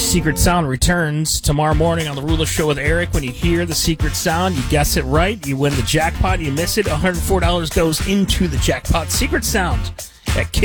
Secret Sound returns tomorrow morning on the Rula Show with Eric. When you hear the secret sound, you guess it right, you win the jackpot. You miss it, $104 goes into the jackpot. Secret Sound at